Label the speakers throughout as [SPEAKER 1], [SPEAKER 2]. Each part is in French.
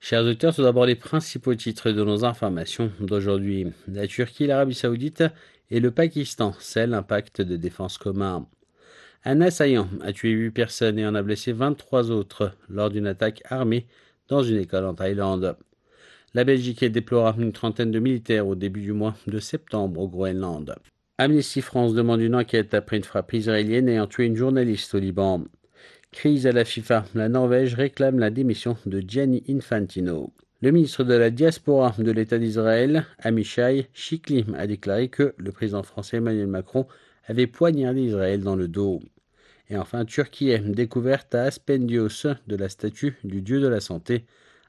[SPEAKER 1] Chers auditeurs, tout d'abord les principaux titres de nos informations d'aujourd'hui. La Turquie, l'Arabie Saoudite et le Pakistan scellent un pacte de défense commun. Un assaillant a tué 8 personnes et en a blessé 23 autres lors d'une attaque armée dans une école en Thaïlande. La Belgique déplora une trentaine de militaires au début du mois de septembre au Groenland. Amnesty France demande une enquête après une frappe israélienne ayant tué une journaliste au Liban. Crise à la FIFA, la Norvège réclame la démission de Gianni Infantino. Le ministre de la Diaspora de l'État d'Israël, Amichai Chikli, a déclaré que le président français Emmanuel Macron avait poignardé Israël dans le dos. Et enfin, Turquie, découverte à Aspendios de la statue du dieu de la santé,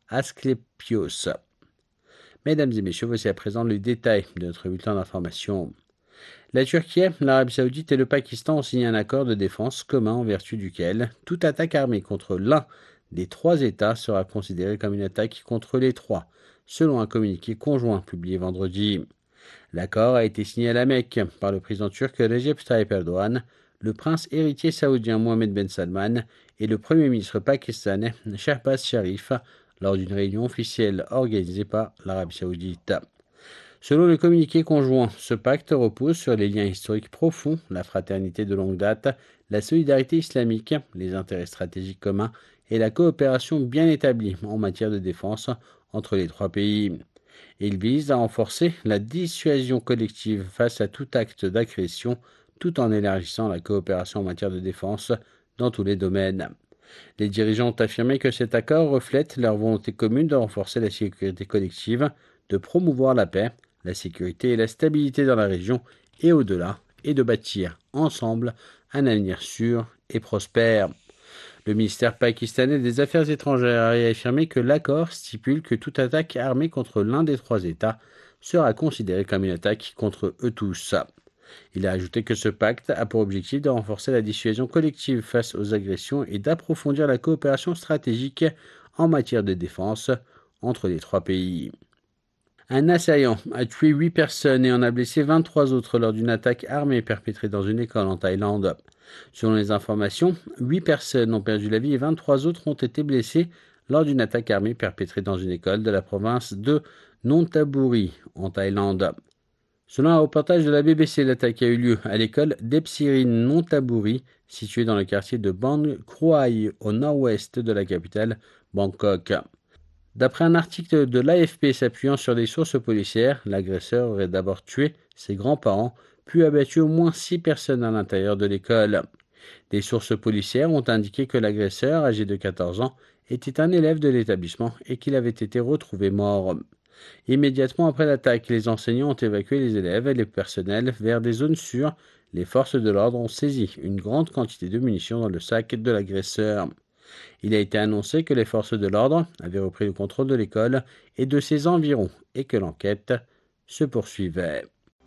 [SPEAKER 1] Asklepios. Mesdames et messieurs, voici à présent le détail de notre bulletin d'information. La Turquie, l'Arabie Saoudite et le Pakistan ont signé un accord de défense commun en vertu duquel toute attaque armée contre l'un des trois États sera considérée comme une attaque contre les trois, selon un communiqué conjoint publié vendredi. L'accord a été signé à la Mecque par le président turc Recep Tayyip Erdogan, le prince héritier saoudien Mohammed Ben Salman et le premier ministre pakistanais Shahbaz Sharif lors d'une réunion officielle organisée par l'Arabie Saoudite. Selon le communiqué conjoint, ce pacte repose sur les liens historiques profonds, la fraternité de longue date, la solidarité islamique, les intérêts stratégiques communs et la coopération bien établie en matière de défense entre les trois pays. Il vise à renforcer la dissuasion collective face à tout acte d'agression, tout en élargissant la coopération en matière de défense dans tous les domaines. Les dirigeants ont affirmé que cet accord reflète leur volonté commune de renforcer la sécurité collective, de promouvoir la paix, la sécurité et la stabilité dans la région et au-delà, et de bâtir ensemble un avenir sûr et prospère. Le ministère pakistanais des Affaires étrangères a affirmé que l'accord stipule que toute attaque armée contre l'un des trois États sera considérée comme une attaque contre eux tous. Il a ajouté que ce pacte a pour objectif de renforcer la dissuasion collective face aux agressions et d'approfondir la coopération stratégique en matière de défense entre les trois pays. Un assaillant a tué 8 personnes et en a blessé 23 autres lors d'une attaque armée perpétrée dans une école en Thaïlande. Selon les informations, 8 personnes ont perdu la vie et 23 autres ont été blessées lors d'une attaque armée perpétrée dans une école de la province de Nonthaburi, en Thaïlande. Selon un reportage de la BBC, l'attaque a eu lieu à l'école d'Epsirin Nonthaburi, située dans le quartier de Bang Kroi, au nord-ouest de la capitale, Bangkok. D'après un article de l'AFP s'appuyant sur des sources policières, l'agresseur aurait d'abord tué ses grands-parents, puis abattu au moins 6 personnes à l'intérieur de l'école. Des sources policières ont indiqué que l'agresseur, âgé de 14 ans, était un élève de l'établissement et qu'il avait été retrouvé mort. Immédiatement après l'attaque, les enseignants ont évacué les élèves et les personnels vers des zones sûres. Les forces de l'ordre ont saisi une grande quantité de munitions dans le sac de l'agresseur. Il a été annoncé que les forces de l'ordre avaient repris le contrôle de l'école et de ses environs et que l'enquête se poursuivait.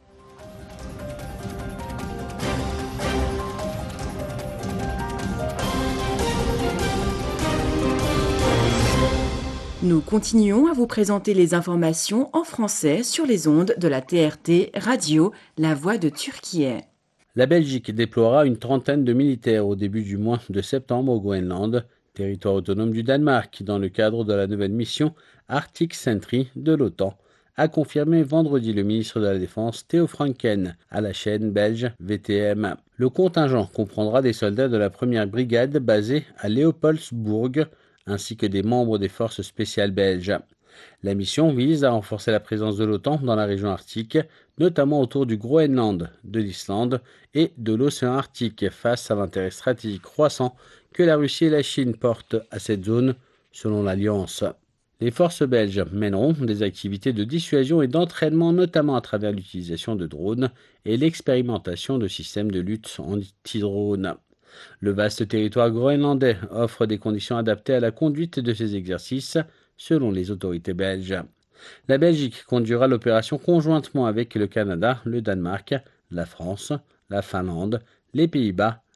[SPEAKER 2] Nous continuons à vous présenter les informations en français sur les ondes de la TRT Radio, La Voix de Turquie.
[SPEAKER 1] La Belgique déploiera une trentaine de militaires au début du mois de septembre au Groenland, territoire autonome du Danemark, dans le cadre de la nouvelle mission Arctic Sentry de l'OTAN, a confirmé vendredi le ministre de la Défense Theo Franken à la chaîne belge VTM. Le contingent comprendra des soldats de la première brigade basée à Leopoldsburg, ainsi que des membres des forces spéciales belges. La mission vise à renforcer la présence de l'OTAN dans la région arctique, notamment autour du Groenland, de l'Islande et de l'océan Arctique, face à l'intérêt stratégique croissant que la Russie et la Chine portent à cette zone, selon l'Alliance. Les forces belges mèneront des activités de dissuasion et d'entraînement, notamment à travers l'utilisation de drones et l'expérimentation de systèmes de lutte anti-drones. Le vaste territoire groenlandais offre des conditions adaptées à la conduite de ces exercices, selon les autorités belges. La Belgique conduira l'opération conjointement avec le Canada, le Danemark, la France, la Finlande, les Pays-Bas,